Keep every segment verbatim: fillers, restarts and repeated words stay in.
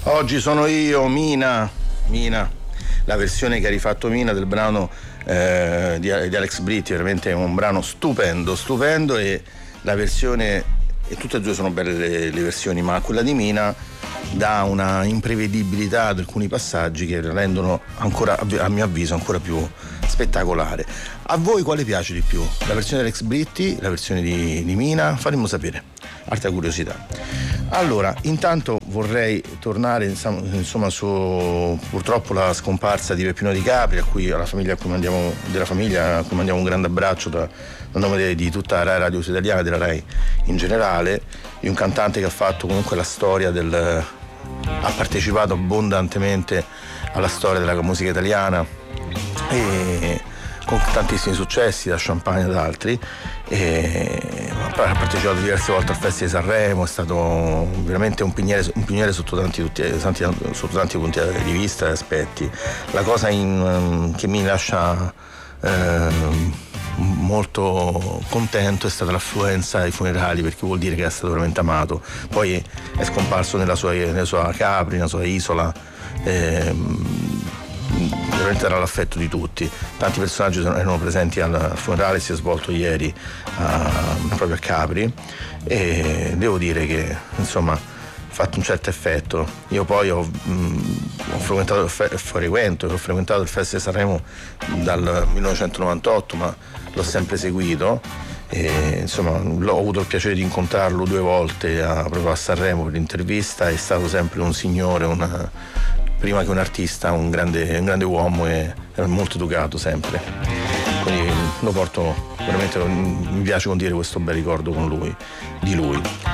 Oggi sono io, Mina, Mina, la versione che ha rifatto Mina del brano eh, di, di Alex Britti, veramente è un brano stupendo, stupendo e la versione, e tutte e due sono belle le, le versioni, ma quella di Mina dà una imprevedibilità ad alcuni passaggi che rendono ancora, a mio avviso, ancora più spettacolare. A voi quale piace di più? La versione di Alex Britti, la versione di, di Mina? Faremo sapere, alta curiosità. Allora, intanto vorrei tornare insomma su purtroppo la scomparsa di Peppino Di Capri, a cui alla famiglia a cui mandiamo, della famiglia a cui mandiamo un grande abbraccio da, a nome di tutta la Rai Radio Italiana e della Rai in generale, di un cantante che ha fatto comunque la storia del ha partecipato abbondantemente alla storia della musica italiana e con tantissimi successi, da Champagne ad altri, e ha partecipato diverse volte al Festival di Sanremo, è stato veramente un pioniere, un pioniere sotto, tanti, tutti, tanti, sotto tanti punti di vista e aspetti. La cosa in, che mi lascia eh, molto contento è stata l'affluenza ai funerali, perché vuol dire che è stato veramente amato. Poi è scomparso nella sua, nella sua Capri, nella sua isola, eh, veramente era l'affetto di tutti. Tanti personaggi erano presenti al funerale, si è svolto ieri a, proprio a Capri, e devo dire che insomma ha fatto un certo effetto. Io poi ho, mh, ho frequentato il fe- frequento, ho frequentato il Festival di Sanremo dal millenovecentonovantotto, ma l'ho sempre seguito e insomma ho avuto il piacere di incontrarlo due volte a, proprio a Sanremo per l'intervista. È stato sempre un signore, una prima che un artista, un grande, un grande uomo, e era molto educato sempre, quindi lo porto veramente, mi piace condire questo bel ricordo con lui, di lui.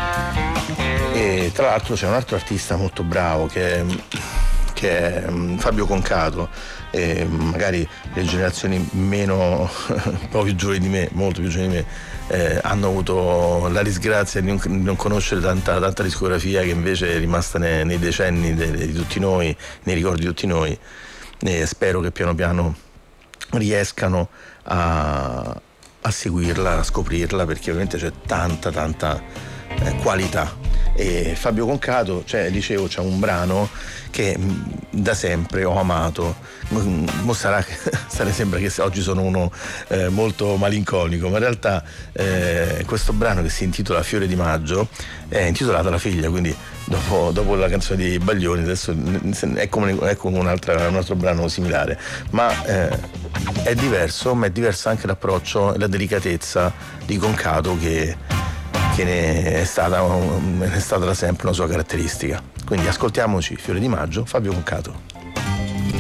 E tra l'altro c'è un altro artista molto bravo che è, che è Fabio Concato, e magari le generazioni meno un po' più giovani di me, molto più giovani di me, eh, hanno avuto la disgrazia di non, di non conoscere tanta, tanta discografia che invece è rimasta nei, nei decenni de, de, di tutti noi, nei ricordi di tutti noi, e spero che piano piano riescano a, a seguirla, a scoprirla, perché ovviamente c'è tanta tanta eh, qualità. E Fabio Concato, cioè, dicevo, c'è un brano che da sempre ho amato. Mo sarà che sembra che oggi sono uno eh, molto malinconico, ma in realtà eh, questo brano, che si intitola Fiore di Maggio, è intitolato alla figlia, quindi dopo, dopo la canzone di Baglioni adesso è come, è come un, altro, un altro brano similare, ma eh, è diverso, ma è diverso anche l'approccio e la delicatezza di Concato, che che ne è stata, è stata da sempre una sua caratteristica. Quindi ascoltiamoci Fiore di Maggio, Fabio Concato.